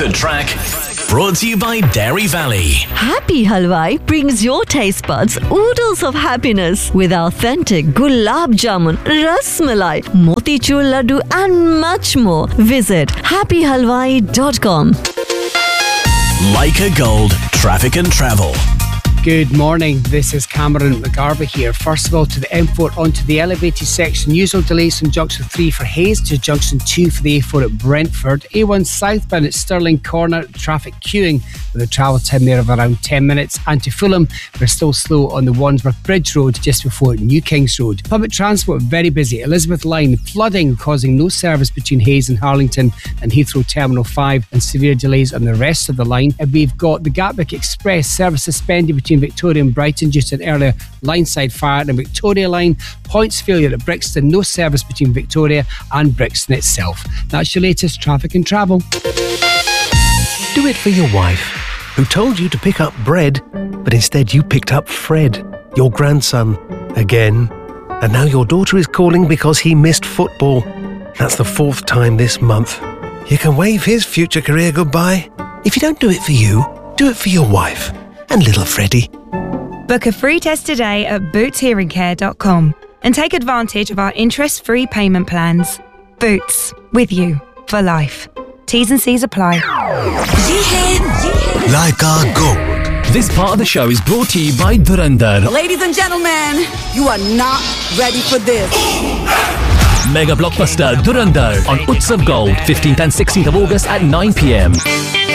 Good Track. Brought to you by Dairy Valley. Happy Halwai brings your taste buds oodles of happiness with authentic gulab jamun, ras malai, motichur laddu and much more. Visit happyhalwai.com. Leica Gold Traffic and Travel. Good morning, this is Cameron McGarvey here. First of all, to the M4 onto the elevated section. Usual delays from Junction 3 for Hayes to Junction 2 for the A4 at Brentford. A1 southbound at Stirling Corner, traffic queuing with a travel time there of around 10 minutes. And to Fulham, we're still slow on the Wandsworth Bridge Road just before New Kings Road. Public transport very busy. Elizabeth Line flooding, causing no service between Hayes and Harlington and Heathrow Terminal 5, and severe delays on the rest of the line. And we've got the Gatwick Express service suspended between Victoria and Brighton due to an earlier line-side fire. And Victoria line, points failure at Brixton, no service between Victoria and Brixton itself. That's your latest traffic and travel. Do it for your wife, who told you to pick up bread, but instead you picked up Fred, your grandson, again. And now your daughter is calling because he missed football. That's the 4th time this month. You can wave his future career goodbye. If you don't do it for you, do it for your wife and little Freddie. Book a free test today at bootshearingcare.com and take advantage of our interest-free payment plans. Boots, with you for life. T's and C's apply. Leica Gold. This part of the show is brought to you by Dhurandhar. Ladies and gentlemen, you are not ready for this. Mega blockbuster Dhurandhar on Utsav Gold, 15th and 16th of August at 9 p.m.